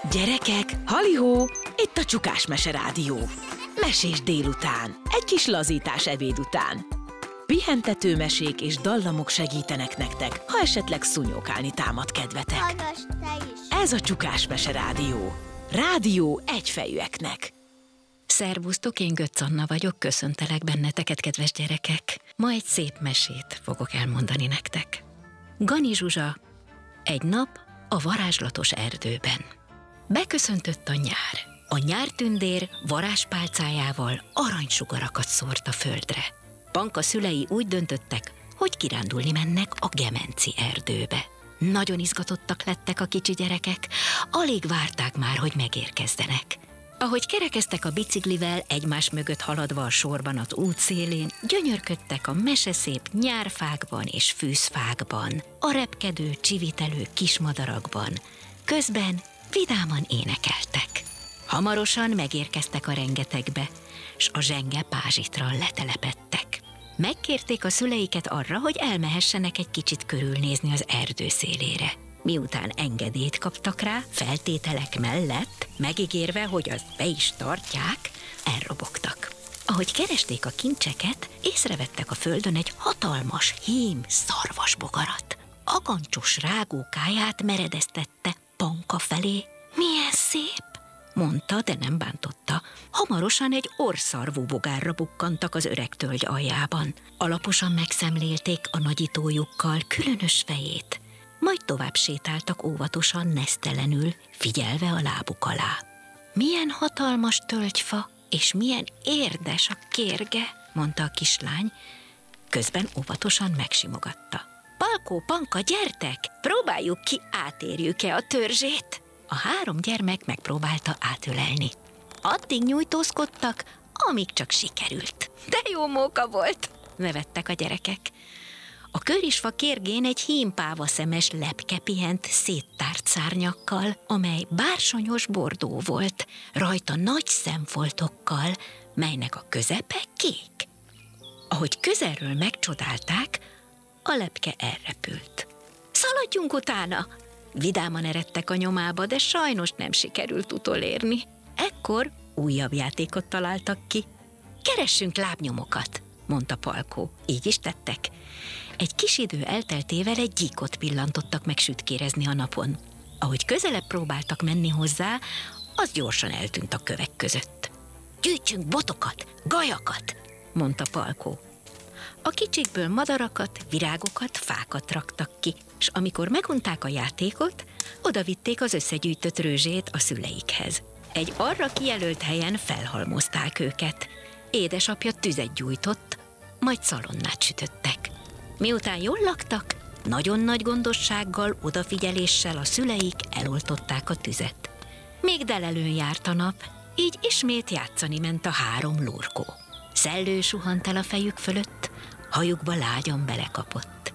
Gyerekek, halihó! Itt a Csukás Mese Rádió. Mesés délután, egy kis lazítás ebéd után. Pihentető mesék és dallamok segítenek nektek, ha esetleg szúnyókálni támad kedvetek. Hallgass te is! Ez a Csukás Mese Rádió. Rádió egyfejűeknek. Szervusztok, én Götz Anna vagyok, köszöntelek benneteket, kedves gyerekek. Ma egy szép mesét fogok elmondani nektek. Gani Zsuzsa, egy nap a varázslatos erdőben. Beköszöntött a nyár. A nyártündér varázspálcájával aranysugarakat szórt a földre. Panka szülei úgy döntöttek, hogy kirándulni mennek a Gemenci erdőbe. Nagyon izgatottak lettek a kicsi gyerekek, alig várták már, hogy megérkezzenek. Ahogy kerekeztek a biciklivel, egymás mögött haladva a sorban az út szélén, gyönyörködtek a meseszép nyárfákban és fűzfákban, a repkedő, csivitelő kismadarakban. Közben vidáman énekeltek. Hamarosan megérkeztek a rengetegbe, s a zsenge pázsitra letelepedtek. Megkérték a szüleiket arra, hogy elmehessenek egy kicsit körülnézni az erdő szélére. Miután engedélyt kaptak rá, feltételek mellett, megígérve, hogy azt be is tartják, elrobogtak. Ahogy keresték a kincseket, észrevettek a földön egy hatalmas hím szarvasbogarat. Agancsos rágókáját meredeztette Panka felé. Milyen szép! Mondta, de nem bántotta. Hamarosan egy orrszarvú bogárra bukkantak az öreg tölgy aljában. Alaposan megszemlélték a nagyítójukkal különös fejét, majd tovább sétáltak óvatosan, nesztelenül, figyelve a lábuk alá. Milyen hatalmas tölgyfa, és milyen érdes a kérge, mondta a kislány, közben óvatosan megsimogatta. Palkó, Panka, gyertek! Próbáljuk ki, átérjük-e a törzsét? A három gyermek megpróbálta átölelni. Addig nyújtózkodtak, amíg csak sikerült. De jó móka volt, nevettek a gyerekek. A körisfa kérgén egy hímpáva szemes lepke pihent széttárt szárnyakkal, amely bársonyos bordó volt, rajta nagy szemfoltokkal, melynek a közepe kék. Ahogy közelről megcsodálták, a lepke elrepült. Szaladjunk utána! Vidáman eredtek a nyomába, de sajnos nem sikerült utolérni. Ekkor újabb játékot találtak ki. Keressünk lábnyomokat, mondta Palkó. Így is tettek. Egy kis idő elteltével egy gyíkot pillantottak meg sütkérezni a napon. Ahogy közelebb próbáltak menni hozzá, az gyorsan eltűnt a kövek között. Gyűjtsünk botokat, gajakat, mondta Palkó. A kicsikből madarakat, virágokat, fákat raktak ki, s amikor megunták a játékot, odavitték az összegyűjtött rőzsét a szüleikhez. Egy arra kijelölt helyen felhalmozták őket. Édesapja tüzet gyújtott, majd szalonnát sütöttek. Miután jól laktak, nagyon nagy gondossággal, odafigyeléssel a szüleik eloltották a tüzet. Még delelőn járt a nap, így ismét játszani ment a három lurkó. Szellő suhant el a fejük fölött, hajukba lágyan belekapott.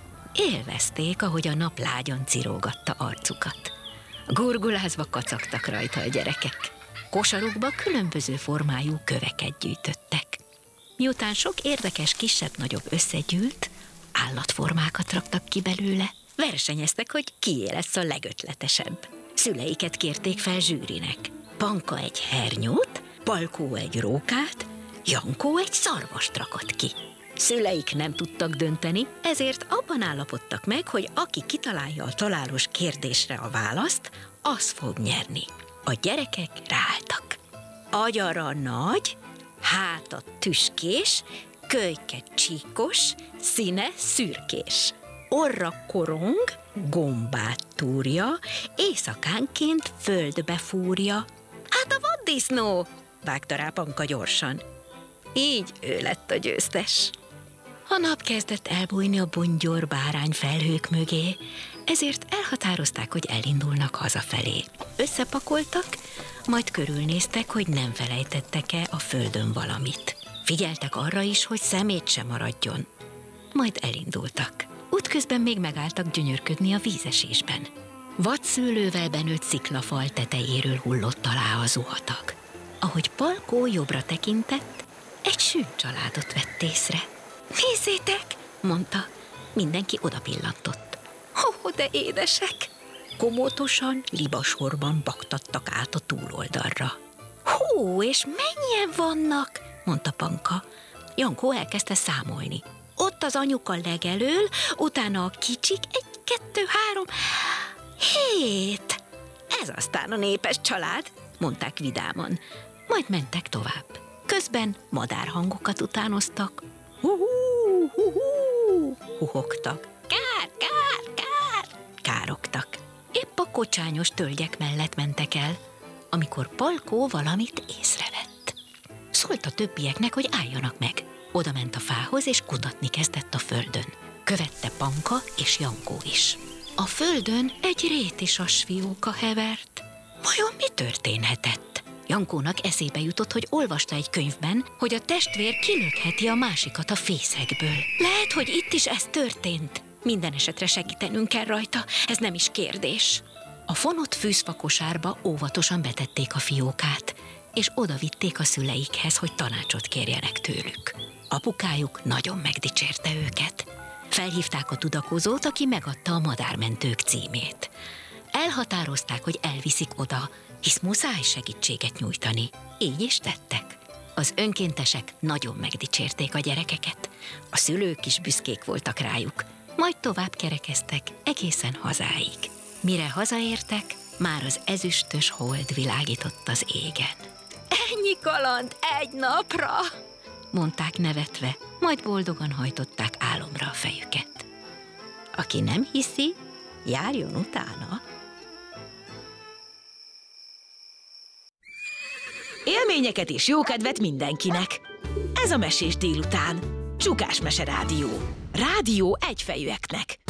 Élvezték, ahogy a nap lágyan cirógatta arcukat. Gurgulázva kacagtak rajta a gyerekek. Kosarukba különböző formájú köveket gyűjtöttek. Miután sok érdekes kisebb-nagyobb összegyűlt, állatformákat raktak ki belőle. Versenyeztek, hogy kié lesz a legötletesebb. Szüleiket kérték fel zsűrinek. Panka egy hernyót, Palkó egy rókát, Jankó egy szarvast rakott ki. Szüleik nem tudtak dönteni, ezért abban állapodtak meg, hogy aki kitalálja a találós kérdésre a választ, az fog nyerni. A gyerekek ráálltak. Agyara nagy, háta tüskés, kölyke csíkos, színe szürkés. Orra korong, gombát túrja, éjszakánként földbe fúrja. Hát a vaddisznó, vágta rá Panka gyorsan. Így ő lett a győztes. A nap kezdett elbújni a bongyor bárány felhők mögé, ezért elhatározták, hogy elindulnak hazafelé. Összepakoltak, majd körülnéztek, hogy nem felejtettek-e a földön valamit. Figyeltek arra is, hogy szemét sem maradjon. Majd elindultak. Útközben még megálltak gyönyörködni a vízesésben. Vadszőlővel benőtt sziklafal tetejéről hullott alá a zuhatag. Ahogy Palkó jobbra tekintett, egy sűncsaládot vett észre. Nézzétek, mondta. Mindenki oda pillantott. Ó, de édesek! komótosan, libasorban baktattak át a túloldalra. Hú, és mennyien vannak? Mondta Panka. Jankó elkezdte számolni. Ott az anyuka legelől, utána a kicsik, 1, 2, 3, 7. Ez aztán a népes család, mondták vidáman. Majd mentek tovább. Közben madárhangokat utánoztak. Hú-hú, hú-hú, huhogtak. Kár, kár, kár, károgtak. Épp a kocsányos tölgyek mellett mentek el, amikor Palkó valamit észrevett. Szólt a többieknek, hogy álljanak meg. Oda ment a fához, és kutatni kezdett a földön. Követte Panka és Jankó is. A földön egy rétisas fióka hevert. Vajon mi történhetett? Jankónak eszébe jutott, hogy olvasta egy könyvben, hogy a testvér kilökheti a másikat a fészekből. Lehet, hogy itt is ez történt. Minden esetre segítenünk kell rajta, ez nem is kérdés. A fonott fűzfakosárba óvatosan betették a fiókát, és odavitték a szüleikhez, hogy tanácsot kérjenek tőlük. Apukájuk nagyon megdicsérte őket. Felhívták a tudakozót, aki megadta a madármentők címét. Elhatározták, hogy elviszik oda, hisz muszáj segítséget nyújtani. Így is tettek. Az önkéntesek nagyon megdicsérték a gyerekeket. A szülők is büszkék voltak rájuk. Majd tovább kerekeztek egészen hazáig. Mire hazaértek, már az ezüstös hold világított az égen. Ennyi kaland egy napra, mondták nevetve, majd boldogan hajtották álomra a fejüket. Aki nem hiszi, járjon utána. Élményeket és jókedvet mindenkinek! Ez a Mesés délután. Csukás Mese Rádió. Rádió egyfejűeknek.